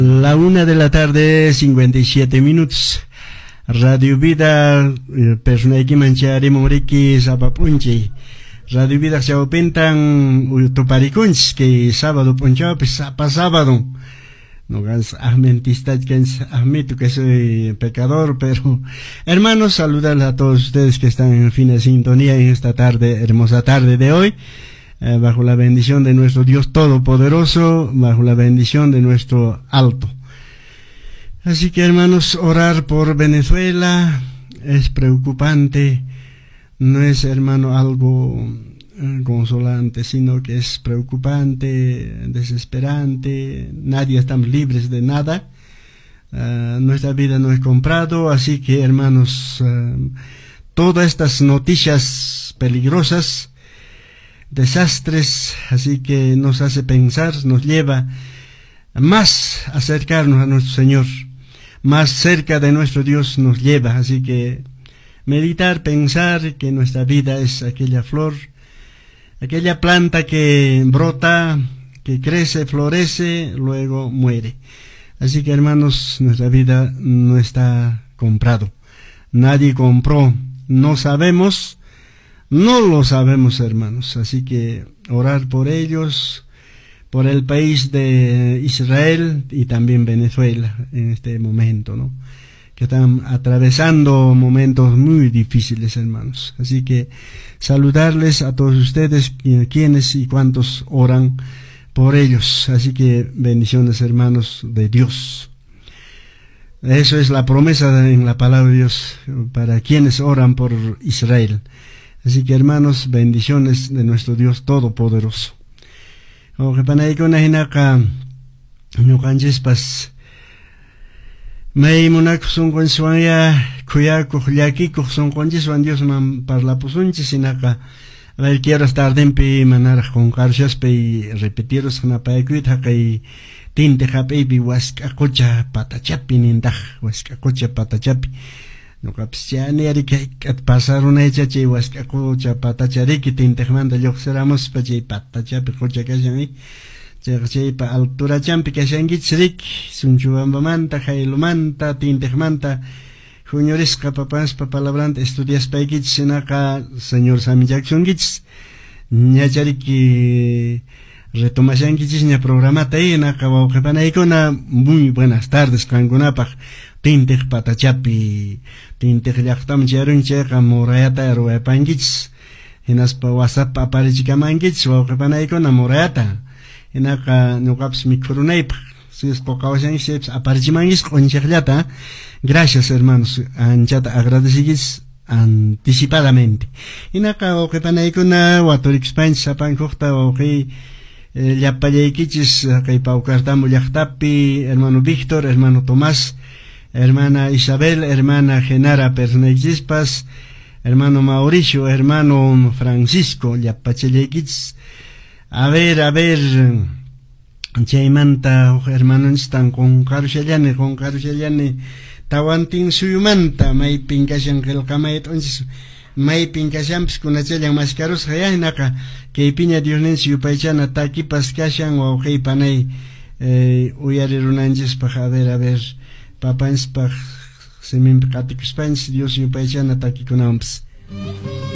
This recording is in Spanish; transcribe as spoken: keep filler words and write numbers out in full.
La una de la tarde, cincuenta y siete minutos. Radio Vida, persona que manchare moriki sabapunchi. Radio Vida se opentan utoparicunch que sábado poncho pues pa sábado. No gans ahmentista que admito que soy pecador, pero hermanos, saludar a todos ustedes que están en fin de sintonía en esta tarde, hermosa tarde de hoy. Eh, bajo la bendición de nuestro Dios Todopoderoso, bajo la bendición de nuestro Alto. Así que hermanos, orar por Venezuela es preocupante, no es hermano algo eh, consolante, sino que es preocupante, desesperante, nadie estamos libres de nada, uh, nuestra vida no es comprado, así que hermanos, uh, todas estas noticias peligrosas, desastres, así que nos hace pensar, nos lleva más a acercarnos a nuestro Señor, más cerca de nuestro Dios nos lleva, así que meditar, pensar que nuestra vida es aquella flor, aquella planta que brota, que crece, florece, luego muere. Así que hermanos, nuestra vida no está comprado, nadie compró, no sabemos. No lo sabemos, hermanos, así que orar por ellos, por el país de Israel y también Venezuela en este momento, ¿no? Que están atravesando momentos muy difíciles, hermanos. Así que saludarles a todos ustedes, quienes y cuantos oran por ellos. Así que bendiciones, hermanos, de Dios. Eso es la promesa en la palabra de Dios para quienes oran por Israel. Así que hermanos, bendiciones de nuestro Dios Todopoderoso. Oje panaykuna hinaka ñuqanchikpas may munakuq sunqunchikwanlla kuyakuq llakikuq sunqunchikwan Diosman parlapusunchik hinaka a ver quiero estar dempi manaraq qunqarishaspa y repetiros hinapaykuyta kay tinte hap'iypi wask'aqucha patachapi nintaq wask'aqucha patachapi ñuqapis chani que pasaron hecha chay wask'aqucha patachariki tintiqmanta lluqsiramuspa chay patachapi qucha kashan chaypa alturachampi kashankichik rik Sunchubambamanta Jailumanta tintiqmanta huñurisqa papanspa palabranta estudiaspaykichik sinaqa señor samillakusunkichik ñachariki retomashankichik ña programata hinaqa wawqipanaykuna muy buenas tardes kankunapaq tintiq patachapi tintiq llaqtam charunchayqa murayata ruwaypankichik hinaspa WhatsApp aparechikamankichik wawqipanaykuna murayata hinaqa ñuqapis mikhurunaypaq sisqa kawshankichik aparechimankichik q'unchaqllata. Gracias hermanos, anchata agradecikichik anticipadamente. Hinaqa wawqipanaykuna waturikispanchik sapankuqta wawqi llapallaykichis kay Paucartambo llaqtapi hermano Víctor, hermano Tomás, hermana Isabel, hermana Genara Persnexispas, hermano Mauricio, hermano Francisco, llapachallaykichis. A ver, a ver, chaymanta hermano están con Carushallane, con Carushallane, tawantin suyumanta, may pinkashan kelkamayet onsis, may pinkashampis kunachallan mascarus hayanaka, que piña Dios yupaychana takipas kashan wawqey panay eh, uyarirunanchispaq, a ver, a ver, papanspaq seminpi qatikuspanchis Dios yupaychana takikunawanpas.